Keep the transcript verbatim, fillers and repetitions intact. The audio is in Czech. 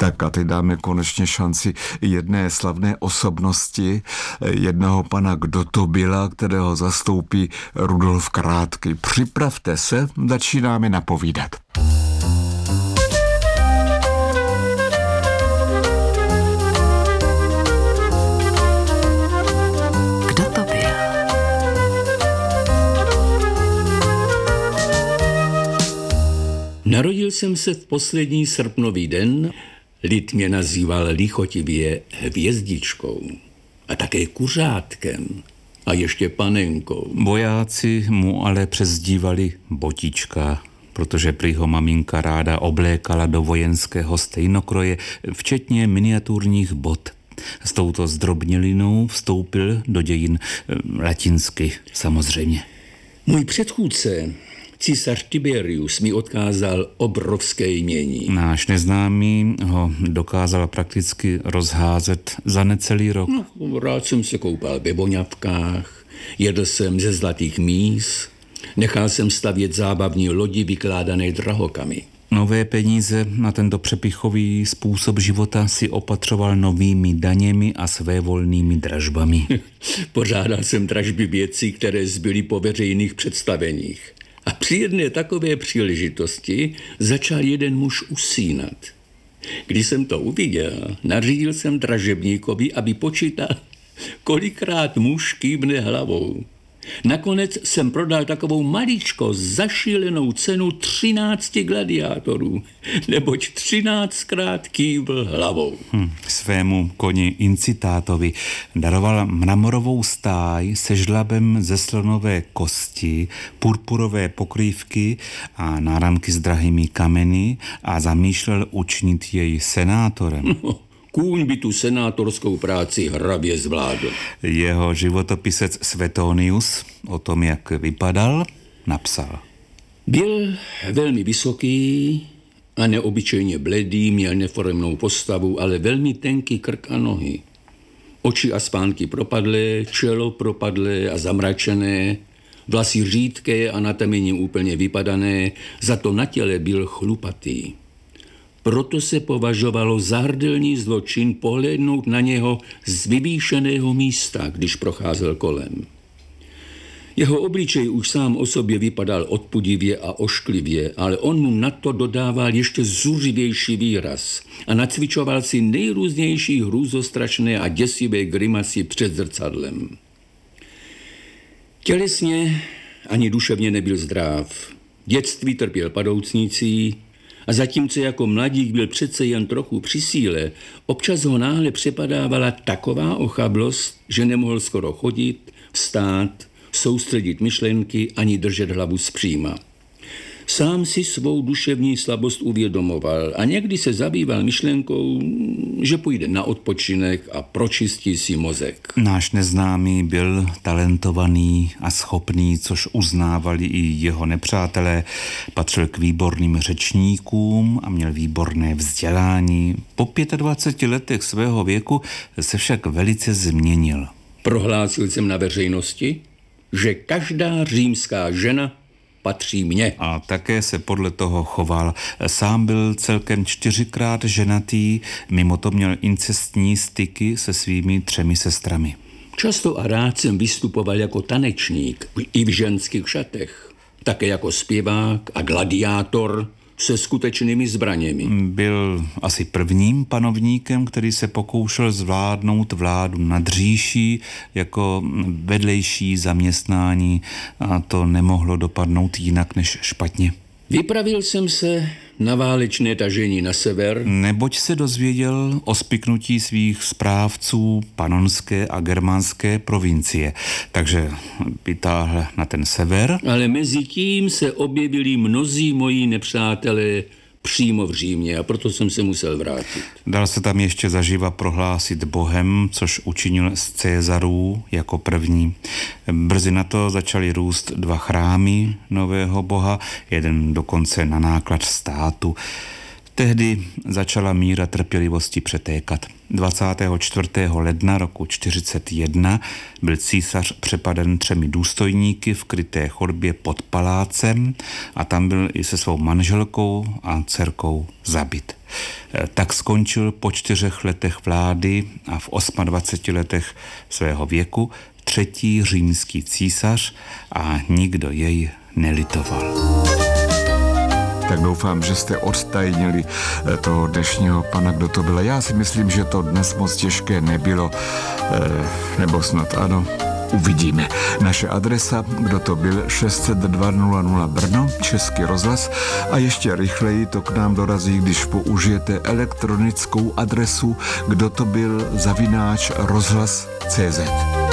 Tak a teď dáme konečně šanci jedné slavné osobnosti, jednoho pana Kdo to byla, kterého zastoupí Rudolf Krátký. Připravte se, začínáme napovídat. Kdo to byl? Narodil jsem se v poslední srpnový den. Lid mě nazýval lichotivě hvězdičkou a také kuřátkem a ještě panenkou. Vojáci mu ale přezdívali Botička, protože prý ho maminka ráda oblékala do vojenského stejnokroje, včetně miniaturních bot. S touto zdrobnělinou vstoupil do dějin latinsky, samozřejmě. Můj předchůdce, císař Tiberius, mi odkázal obrovské jmění. Náš neznámý ho dokázal prakticky rozházet za necelý rok. No, rád jsem se koupal ve voňavkách, jedl jsem ze zlatých míz, nechal jsem stavět zábavní lodi vykládané drahokamy. Nové peníze na tento přepichový způsob života si opatřoval novými daněmi a svévolnými dražbami. Pořádal jsem dražby věcí, které zbyly po veřejných představeních. A při jedné takové příležitosti začal jeden muž usínat. Když jsem to uviděl, nařídil jsem dražebníkovi, aby počítal, kolikrát muž kývne hlavou. Nakonec jsem prodal takovou maličko zašílenou cenu třinácti gladiátorů, neboť třináctkrát kývl hlavou. Hm, svému koni Incitátovi daroval mramorovou stáj se žlabem ze slonové kosti, purpurové pokrývky a náramky s drahými kameny a zamýšlel učinit jej senátorem. No. Kůň by tu senátorskou práci hravě zvládl. Jeho životopisec Svetonius o tom, jak vypadal, napsal. Byl velmi vysoký a neobyčejně bledý, měl neforemnou postavu, ale velmi tenký krk a nohy. Oči a spánky propadlé, čelo propadlé a zamračené, vlasy řídké a na temeni úplně vypadané, za to na těle byl chlupatý. Proto se považovalo za hrdelní zločin pohlédnout na něho z vyvýšeného místa, když procházel kolem. Jeho obličej už sám o sobě vypadal odpudivě a ošklivě, ale on mu na to dodával ještě zuřivější výraz a nacvičoval si nejrůznější hrůzostrašné a děsivé grimasy před zrcadlem. Tělesně ani duševně nebyl zdrav. Dětství trpěl padoucnicí, a zatímco jako mladík byl přece jen trochu při síle, občas ho náhle přepadávala taková ochablost, že nemohl skoro chodit, vstát, soustředit myšlenky ani držet hlavu zpříma. Sám si svou duševní slabost uvědomoval a někdy se zabýval myšlenkou, že půjde na odpočinek a pročistí si mozek. Náš neznámý byl talentovaný a schopný, což uznávali i jeho nepřátelé. Patřil k výborným řečníkům a měl výborné vzdělání. Po dvaceti pěti letech svého věku se však velice změnil. Prohlásil jsem na veřejnosti, že každá římská žena patří mně. A také se podle toho choval. Sám byl celkem čtyřikrát ženatý, mimo to měl incestní styky se svými třemi sestrami. Často a rád jsem vystupoval jako tanečník i v ženských šatech, také jako zpěvák a gladiátor se skutečnými zbraněmi. Byl asi prvním panovníkem, který se pokoušel zvládnout vládu nad říší jako vedlejší zaměstnání a to nemohlo dopadnout jinak než špatně. Vypravil jsem se na válečné tažení na sever. Neboť se dozvěděl o spiknutí svých správců panonské a germánské provincie. Takže vytáhl na ten sever. Ale mezi tím se objevili mnozí moji nepřátelé přímo v Římě a proto jsem se musel vrátit. Dal se tam ještě zaživa prohlásit Bohem, což učinil z Cézarů jako první. Brzy na to začaly růst dva chrámy nového boha, jeden dokonce na náklad státu. Tehdy začala míra trpělivosti přetékat. dvacátého čtvrtého ledna roku čtyřicet jedna byl císař přepaden třemi důstojníky v kryté chodbě pod palácem a tam byl i se svou manželkou a dcerkou zabit. Tak skončil po čtyřech letech vlády a v dvaceti osmi letech svého věku třetí římský císař a nikdo jej nelitoval. Tak doufám, že jste odtajnili toho dnešního pana, kdo to byl. Já si myslím, že to dnes moc těžké nebylo, nebo snad ano. Uvidíme. Naše adresa, kdo to byl, šest set dva nula nula Brno, Český rozhlas, a ještě rychleji to k nám dorazí, když použijete elektronickou adresu, kdo to byl, zavináč rozhlas tečka cé zet.